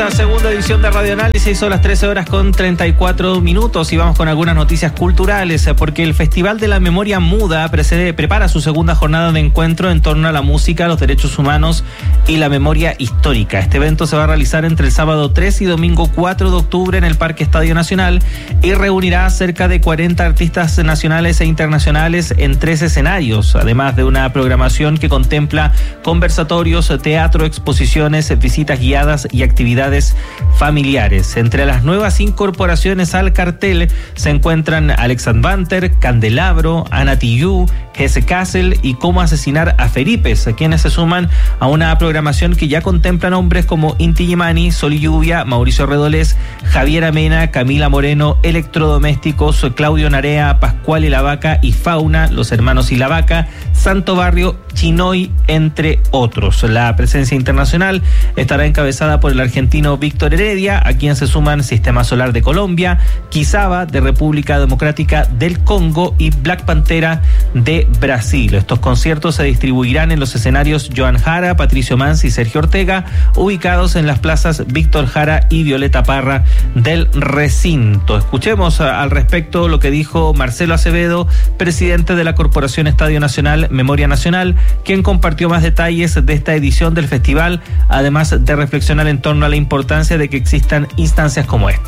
esta segunda edición de Radio Análisis. Son las 13 horas con 34 minutos y vamos con algunas noticias culturales, porque el Festival de la Memoria Muda prepara su segunda jornada de encuentro en torno a la música, los derechos humanos y la memoria histórica. Este evento se va a realizar entre el sábado 3 y domingo 4 de octubre en el Parque Estadio Nacional y reunirá cerca de 40 artistas nacionales e internacionales en 3 escenarios, además de una programación que contempla conversatorios, teatro, exposiciones, visitas guiadas y actividades familiares. Entre las nuevas incorporaciones al cartel se encuentran Alexandre Banter, Candelabro, Ana Tijoux, Jesse Castle y Cómo asesinar a Feripes, quienes se suman a una programación que ya contempla nombres como Inti Illimani, Sol y Lluvia, Mauricio Redolés, Javiera Mena, Camila Moreno, Electrodomésticos, Claudio Narea, Pascual y la Vaca y Fauna, Los Hermanos y la Vaca, Santo Barrio, Chinoy, entre otros. La presencia internacional estará encabezada por el argentino Víctor Heredia, a quien se suman Sistema Solar de Colombia, Quizaba de República Democrática del Congo y Black Pantera de Brasil. Estos conciertos se distribuirán en los escenarios Joan Jara, Patricio Mansi y Sergio Ortega, ubicados en las plazas Víctor Jara y Violeta Parra del recinto. Escuchemos al respecto lo que dijo Marcelo Acevedo, presidente de la Corporación Estadio Nacional Memoria Nacional, quien compartió más detalles de esta edición del festival, además de reflexionar en torno a la importancia de que existan instancias como esta.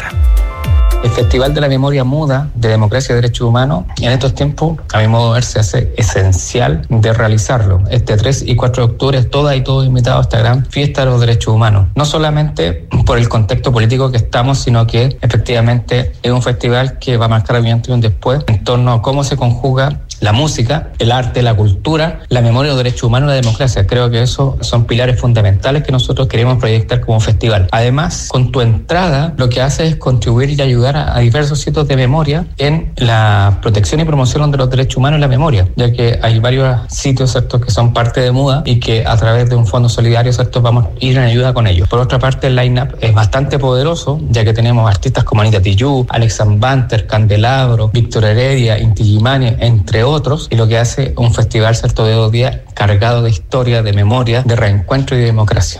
El Festival de la Memoria Muda de Democracia y Derechos Humanos, en estos tiempos, a mi modo de ver, se hace esencial de realizarlo. Este 3 y 4 de octubre, todas y todos invitados a esta gran fiesta de los derechos humanos. No solamente por el contexto político que estamos, sino que efectivamente es un festival que va a marcar un antes y un después en torno a cómo se conjuga la música, el arte, la cultura, la memoria, los derechos humanos y la democracia. Creo que esos son pilares fundamentales que nosotros queremos proyectar como festival. Además, con tu entrada, lo que hace es contribuir y ayudar a diversos sitios de memoria en la protección y promoción de los derechos humanos y la memoria, ya que hay varios sitios, ¿cierto?, que son parte de Muda y que a través de un fondo solidario, ¿cierto?, vamos a ir en ayuda con ellos. Por otra parte, el line-up es bastante poderoso, ya que tenemos artistas como Anita Tijoux, Alexandre Banter, Candelabro, Víctor Heredia, Inti Illimani, entre otros, y lo que hace un festival, ¿cierto?, de 2 días cargado de historia, de memoria, de reencuentro y de democracia.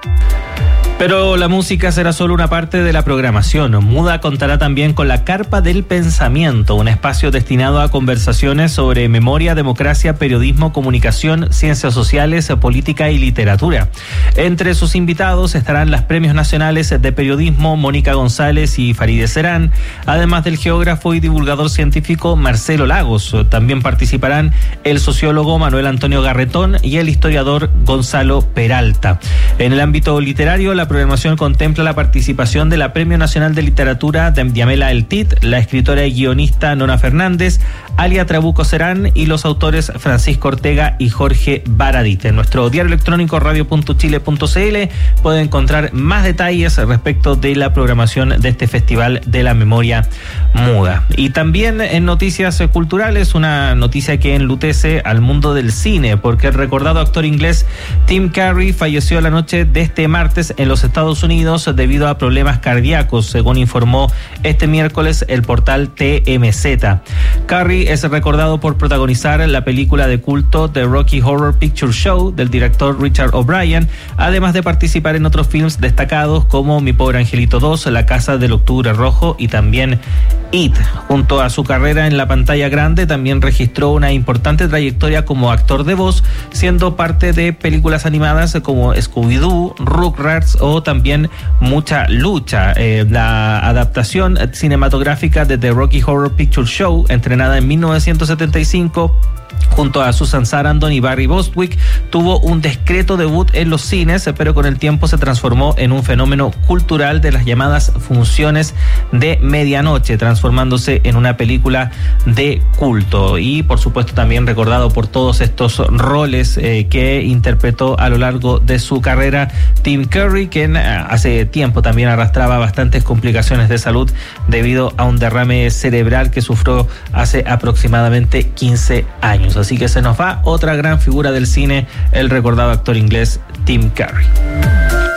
Pero la música será solo una parte de la programación. Muda contará también con la Carpa del Pensamiento, un espacio destinado a conversaciones sobre memoria, democracia, periodismo, comunicación, ciencias sociales, política y literatura. Entre sus invitados estarán las Premios Nacionales de Periodismo Mónica González y Farideh Serán, además del geógrafo y divulgador científico Marcelo Lagos. También participarán el sociólogo Manuel Antonio Garretón y el historiador Gonzalo Peralta. En el ámbito literario, la programación contempla la participación de la Premio Nacional de Literatura de Diamela El Tit, la escritora y guionista Nona Fernández, Alia Trabuco Serán y los autores Francisco Ortega y Jorge Baradit. En nuestro diario electrónico radio.chile.cl pueden encontrar más detalles respecto de la programación de este Festival de la Memoria Muda. Y también en noticias culturales, una noticia que enlutece al mundo del cine, porque el recordado actor inglés Tim Curry falleció la noche de este martes en los Estados Unidos debido a problemas cardíacos, según informó este miércoles el portal TMZ. Curry es recordado por protagonizar la película de culto The Rocky Horror Picture Show del director Richard O'Brien, además de participar en otros films destacados como Mi Pobre Angelito 2, La Casa del Octubre Rojo y también It. Junto a su carrera en la pantalla grande, también registró una importante trayectoria como actor de voz, siendo parte de películas animadas como Scooby-Doo, Rugrats o también Mucha Lucha. La adaptación cinematográfica de The Rocky Horror Picture Show, estrenada en 1975, junto a Susan Sarandon y Barry Bostwick, tuvo un discreto debut en los cines, pero con el tiempo se transformó en un fenómeno cultural de las llamadas funciones de medianoche, transformándose en una película de culto y por supuesto también recordado por todos estos roles que interpretó a lo largo de su carrera Tim Curry, quien hace tiempo también arrastraba bastantes complicaciones de salud debido a un derrame cerebral que sufrió hace aproximadamente 15 años. Así que se nos va otra gran figura del cine, el recordado actor inglés Tim Curry.